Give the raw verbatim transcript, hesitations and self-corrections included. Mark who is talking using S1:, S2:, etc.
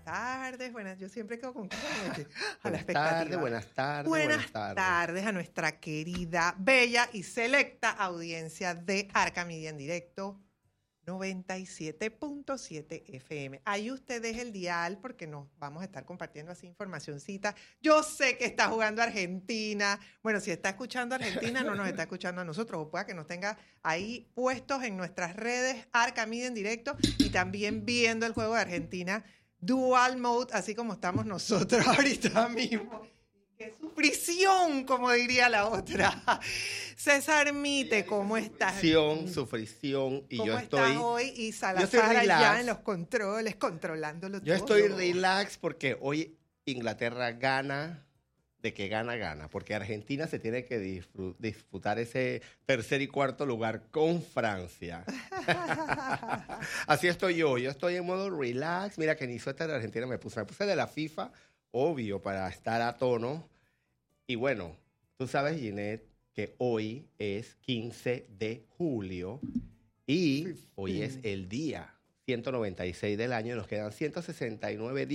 S1: tardes, buenas. Yo siempre quedo con a la
S2: Buenas
S1: expectativa.
S2: tardes, buenas tardes,
S1: Buenas,
S2: buenas tardes.
S1: tardes a nuestra querida, bella y selecta audiencia de Arca Media en Directo noventa y siete punto siete F M. Ahí usted deje el dial porque nos vamos a estar compartiendo así informacioncita. Yo sé que está jugando Argentina. Bueno, si está escuchando Argentina, no nos está escuchando a nosotros. O pueda que nos tenga ahí puestos en nuestras redes Arca Media en Directo y también viendo el juego de Argentina Dual Mode, así como estamos nosotros ahorita mismo. ¡Qué sufrición! Como diría la otra. César Mite, ¿cómo estás?
S2: Sufrición, sufrición, y
S1: ¿Cómo
S2: yo
S1: estás
S2: estoy...
S1: hoy? Y
S2: yo
S1: Salazar
S2: estoy
S1: allá
S2: relax.
S1: en los controles, controlándolo
S2: Yo
S1: todo.
S2: estoy relax porque hoy Inglaterra gana, de que gana, gana. Porque Argentina se tiene que disfr- disputar ese tercer y cuarto lugar con Francia. Así estoy yo. Yo estoy en modo relax. Mira que ni suéter de Argentina me puse. Me puse de la FIFA, obvio, para estar a tono. Y bueno, tú sabes, Ginette, que hoy es quince de julio y hoy es el día ciento noventa y seis del año y nos quedan ciento sesenta y nueve días.